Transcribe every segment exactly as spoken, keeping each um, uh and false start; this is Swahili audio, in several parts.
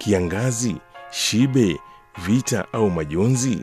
kiangazi, shibe, vita au majonzi?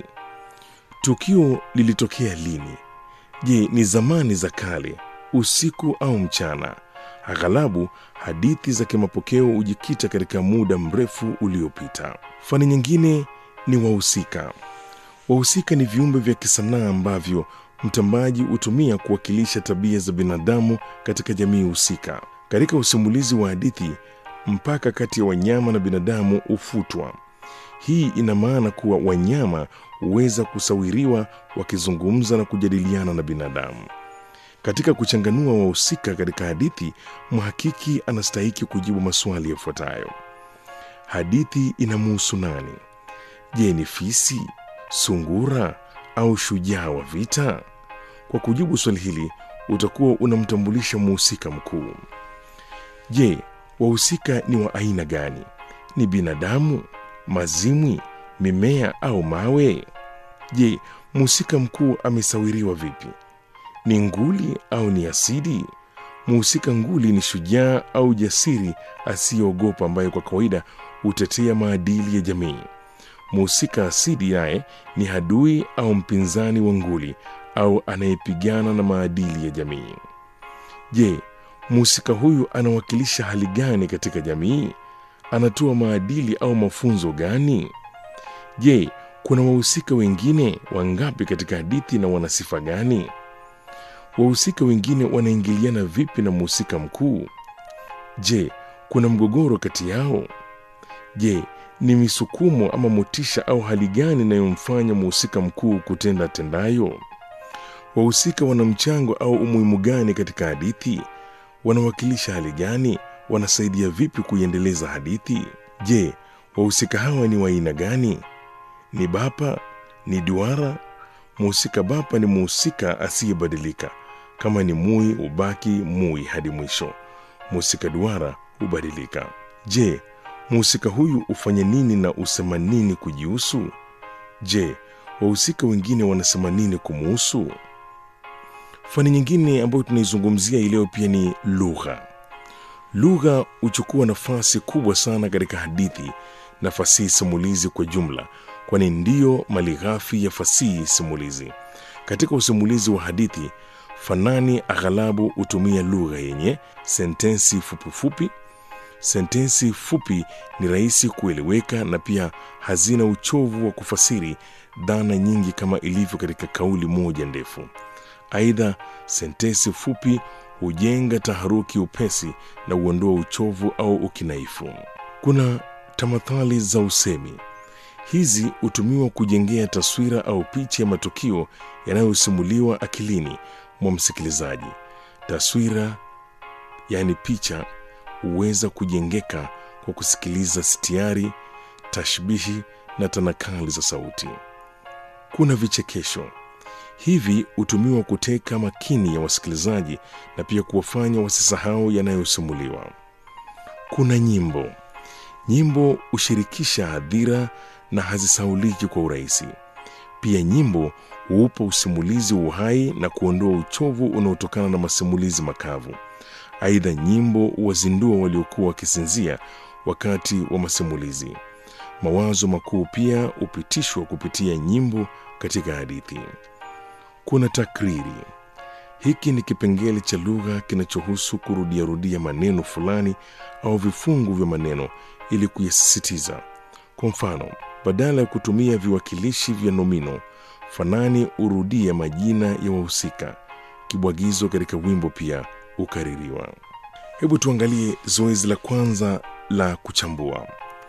Tukio lilitokea lini? Je, ni zamani za kale, usiku au mchana? Aghalabu hadithi za kimapokeo hujikita katika muda mrefu uliopita. Fani nyingine ni wahusika. Wahusika ni viumbe vya kisanaa ambavyo mtambaji hutumia kuwakilisha tabia za binadamu katika jamii husika. Katika usimulizi wa hadithi, mpaka kati ya wanyama na binadamu hufutwa. Hii ina maana kuwa wanyama huweza kusawiriwa wakizungumza na kujadiliana na binadamu. Katika kuchanganua wahusika katika hadithi, mhakiki anastahili kujibu maswali yafuatayo. Hadithi inamhusu nani? Je, ni fisi, sungura au shujaa wa vita? Kwa kujibu swali hili, utakuwa unamtambulisha mhusika mkuu. Je, wahusika ni wa aina gani? Ni binadamu, mazimwi, mimea au mawe? Je, mhusika mkuu amesawiriwa vipi? Ni nguli au ni asidi? Mhusika nguli ni shujaa au jasiri asiyeogopa ambaye kwa kawaida hutetea maadili ya jamii. Mhusika asidi naye ni adui au mpinzani wa nguli au anayepigana na maadili ya jamii. Je, mhusika huyu anawakilisha hali gani katika jamii? Anatoa maadili au mafunzo gani? Je, kuna wahusika wengine wangapi katika hadithi na wana sifa gani? Wahusika wengine wanaingiliana vipi na mhusika mkuu? Je, kuna mgogoro kati yao? Je, ni misukumo ama motisha au hali gani inayomfanya mhusika mkuu kutenda tendayo? Wahusika wana mchango au umuhimu gani katika hadithi? Wanawakilisha hali gani? Wanasaidia vipi kuiendeleza hadithi? Je, wahusika hawa ni wa aina gani? Ni bapa? Ni duara? Mhusika bapa ni mhusika asiyebadilika. Kama ni mui, ubaki mui hadi mwisho. Mhusika duara hubadilika. Je, mhusika huyu ufanye nini na usema nini kujihusu? Je, wahusika wengine wanasema nini kumuhusu? Fani nyingine ambayo tunaizungumzia leo pia ni lugha. Lugha huchukua nafasi kubwa sana katika hadithi na fasihi simulizi kwa jumla, kwani ndiyo malighafi ya fasihi simulizi. Katika usimulizi wa hadithi, fanani aghalabu hutumia lugha yenye sentensi fupi fupi. Sentensi fupi ni rahisi kueleweka na pia hazina uchovu wa kufasiri dhana nyingi kama ilivyo katika kauli moja ndefu. Aidha, sentensi fupi hujenga taharuki upesi na huondoa uchovu au ukinaifu. Kuna tamathali za usemi. Hizi hutumiwa kujengea taswira au picha ya matukio yanayosimuliwa akilini mwa msikilizaji. Taswira, yani picha, huweza kujengeka kwa kusikiliza sitiari, tashbihi na tanakali za sauti. Kuna vichekesho. Hivi hutumiwa kuteka makini ya wasikilizaji na pia kuwafanya wasisahau yanayosimuliwa. Kuna nyimbo. Nyimbo hushirikisha hadhira na hazisauliki kwa urahisi. Pia nyimbo huupa usimulizi uhai na kuondoa uchovu unaotokana na masimulizi makavu. Aidha, nyimbo huwazindua waliokuwa wakisinzia wakati wa masimulizi. Mawazo makuu pia hupitishwa kupitia nyimbo katika hadithi. Kuna takriri. Hiki ni kipengele cha lugha kinachohusu kurudiarudia maneno fulani au vifungu vya maneno ili kuyasisitiza. Kwa mfano, badala ya kutumia viwakilishi vya nomino, fanani hurudia majina ya wahusika. Kibwagizo katika wimbo pia hukaririwa. Hebu tuangalie zoezi la kwanza la kuchambua.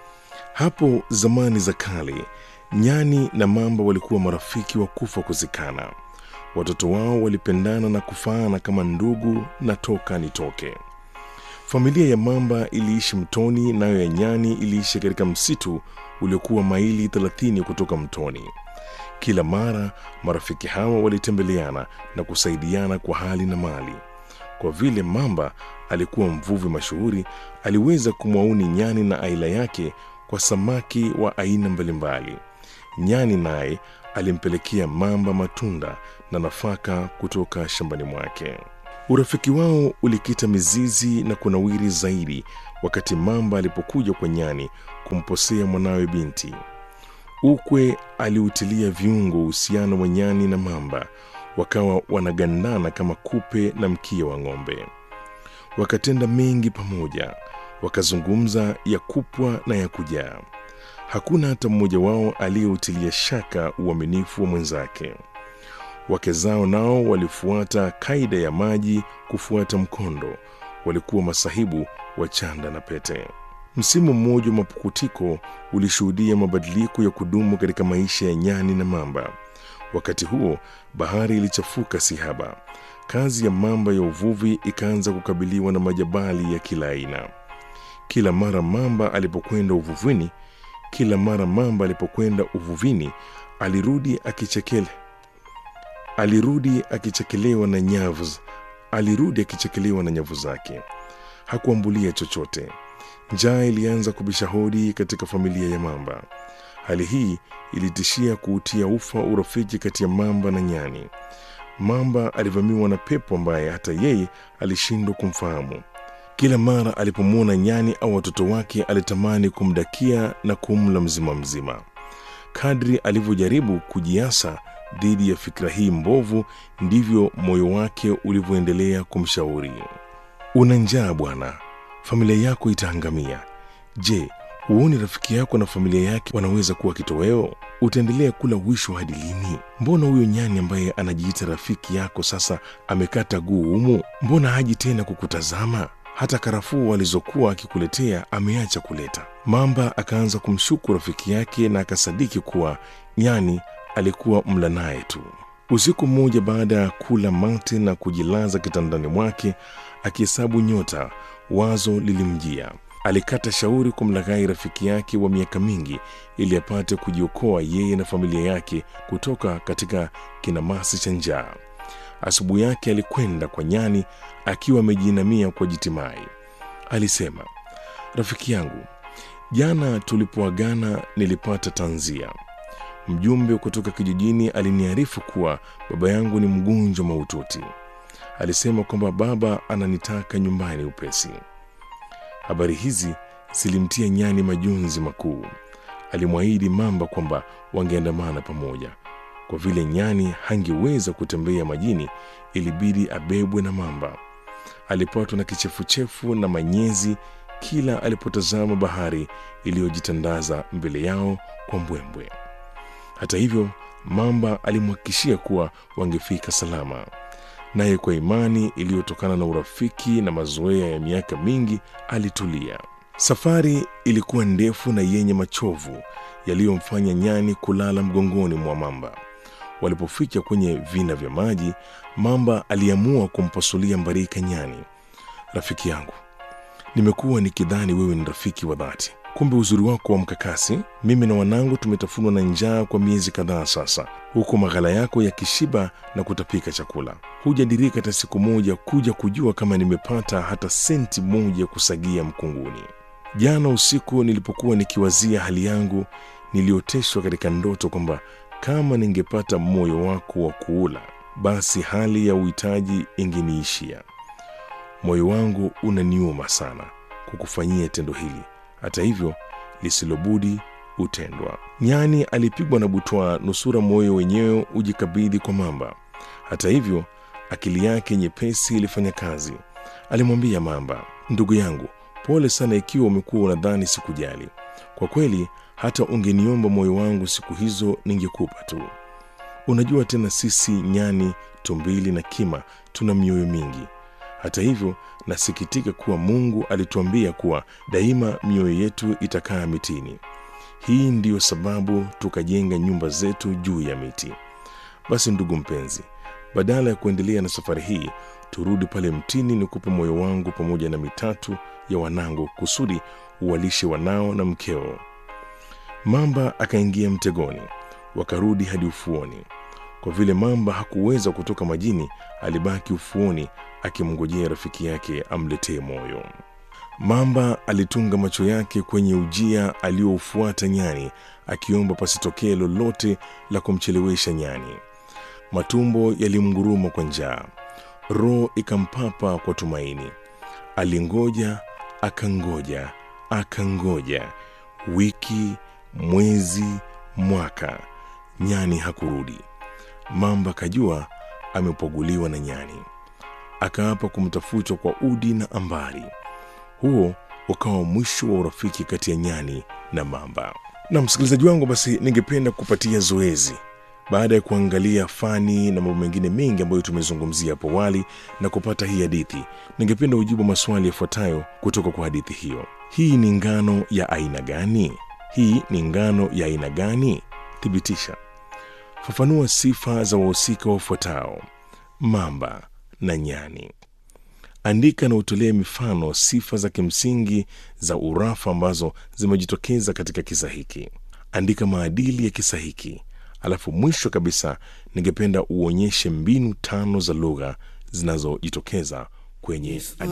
Hapo zamani za kale, nyani na mamba walikuwa marafiki wa kufa kuzikana. Watoto wao walipendana na kufaana kama ndugu na toka nitoke. Familia ya mamba iliishi mtoni, nayo ya nyani iliishi katika msitu uliokuwa maili thelathini kutoka mtoni. Kila mara marafiki hawa walitembeleana na kusaidiana kwa hali na mali. Kwa vile mamba alikuwa mvuvi mashuhuri, aliweza kumwauni nyani na aila yake kwa samaki wa aina mbalimbali. Nyani naye alimpelekea mamba matunda na nafaka kutoka shambani mwake. Urafiki wao ulikita mizizi na kunawiri zaidi wakati mamba alipokuja kwa nyani kumposea mwanawe binti. Ukwe aliutilia viungo uhusiano wa nyani na mamba, wakawa wanagandana kama kupe na mkia wa ng'ombe. Wakatenda mengi pamoja, wakazungumza ya kupwa na ya kujaa. Hakuna hata mmoja wao aliyeutilia shaka uaminifu wa mwenzake. Wake zao nao walifuata kaida ya maji kufuata mkondo, walikuwa masahibu wa chanda na pete. Msimu mmoja wa mapukutiko ulishuhudia mabadiliko ya kudumu katika maisha ya nyani na mamba. Wakati huo bahari ilichafuka sihaba. Kazi ya mamba ya uvuvi ikaanza kukabiliwa na majabali ya kila aina. Kila mara mamba alipokwenda uvuvini, kila mara mamba alipokwenda uvuvini, alirudi akichekele. Alirudi akichekelewa na nyavu, alirudi akichekelewa na nyavu zake. Hakuambulia chochote. Njaa ilianza kubisha hodi katika familia ya mamba. Hali hii ilitishia kuutia ufa urafiki kati ya mamba na nyani. Mamba alivamiwa na pepo ambaye hata yeye alishindwa kumfahamu. Kila mara alipomwona nyani au watoto wake alitamani kumdakia na kumla mzima mzima. Kadri alivyojaribu kujiasa dhidi ya fikra hii mbovu, ndivyo moyo wake ulivyoendelea kumshauri. Una njaa bwana, familia yako itaangamia. Je, uone rafiki yako na familia yake wanaweza kuwa kitoweo? Utaendelea kula wisho hadi lini? Mbona huyo nyani ambaye anajiita rafiki yako sasa amekata guu humu? Mbona haji tena kukutazama? Hata karafuu walizokuwa akikuletea ameacha kuleta. Mamba akaanza kumshuku rafiki yake na akasadiki kuwa nyani alikuwa mla naye tu. Usiku mmoja baada ya kula mate na kujilaza kitandani mwake akihesabu nyota, wazo lilimjia. Alikata shauri kumlaghai rafiki yake wa miaka mingi ili apate kujiokoa yeye na familia yake kutoka katika kinamasi cha njaa. Asubuhi yake alikwenda kwa nyani akiwa amejiinamia kwa jitimai. Alisema, rafiki yangu, jana tulipoagana nilipata tanzia. Mjumbe kutoka kijijini aliniarifu kuwa baba yangu ni mgonjwa mahututi. Alisema kwamba baba ananitaka nyumbani upesi. Habari hizi zilimtia nyani majonzi makuu. Alimwahidi mamba kwamba wangeandamana pamoja. Kwa vile nyani hangeweza kutembea majini, ilibidi abebwe na mamba. Alipatwa na kichefuchefu na manyezi kila alipotazama bahari iliyojitandaza mbele yao kwa mbwembwe. Hata hivyo, mamba alimhakikishia kuwa wangefika salama. Naye kwa imani iliyotokana na urafiki na mazoea ya miaka mingi alitulia. Safari ilikuwa ndefu na yenye machovu yaliyomfanya nyani kulala mgongoni mwa mamba. Walipofika kwenye vina vya maji, mamba aliamua kumpasulia mbarika nyani. Rafiki yangu, nimekuwa nikidhani wewe ni rafiki wa dhati. Kumbe uzuri wako wa mkakasi. Mimi na wanangu tumetafunwa na njaa kwa miezi kadhaa sasa, huku maghala yako yakishiba na kutapika chakula. Hujadirika hata siku moja kuja kujua kama nimepata hata senti moja kusagia mkunguni. Jana usiku nilipokuwa nikiwazia hali yangu, nilioteshwa katika ndoto kwamba kama ningepata moyo wako wa kuula, basi hali ya uhitaji ingeniishia. Moyo wangu unaniuma sana kukufanyia tendo hili. Hata hivyo, lisilobudi utendwa. Nyani alipigwa na butwaa nusura moyo wenyewe ujikabidhi kwa mamba. Hata hivyo, akili yake nyepesi ilifanya kazi. Alimwambia mamba, ndugu yangu, pole sana ikiwa umekuwa unadhani sikujali. Kwa kweli, hata ungeniomba moyo wangu siku hizo ningekupa tu. Unajua tena sisi nyani, tumbili na kima tuna mioyo mingi. Hata hivyo, nasikitika kuwa Mungu alituambia kuwa daima mioyo yetu itakaa mitini. Hii ndiyo sababu tukajenga nyumba zetu juu ya miti. Basi ndugu mpenzi, badala ya kuendelea na safari hii, turudi pale mtini nikupe moyo wangu pamoja na mitatu ya wanangu kusudi uwalishe wanao na mkeo. Mamba akaingia mtegoni, wakarudi hadi ufuoni. Kwa vile mamba hakuweza kutoka majini, alibaki ufuoni akimngojea rafiki yake amletee moyo. Mamba alitunga macho yake kwenye ujia aliofuata nyani, akiomba pasitokee lolote la kumchelewesha nyani. Matumbo yalimnguruma kwa njaa, roho ikampapa kwa tumaini. Alingoja, akangoja, akangoja, wiki, mwezi, mwaka, nyani hakurudi. Mamba kajua amepoguliwa na nyani, akaapa kumtafuta kwa udi na ambari. Huo ukawa mwisho wa urafiki kati ya nyani na mamba. Na msikilizaji wangu, basi ningependa kupatia zoezi. Baada ya kuangalia fani na mambo mengine mengi ambayo tumezungumzia hapo awali na kupata hii hadithi, ningependa ujibu maswali yafuatayo kutoka kwa hadithi hiyo. Hii ni ngano ya aina gani? Hii ni ngano ya aina gani? Thibitisha. Fafanua sifa za wahusika wafuatao: mamba na nyani. Andika na utolee mifano sifa za kimsingi za urafa ambazo zimejitokeza katika kisa hiki. Andika maadili ya kisa hiki. Alafu mwisho kabisa, ningependa uonyeshe mbinu tano za lugha zinazojitokeza kwenye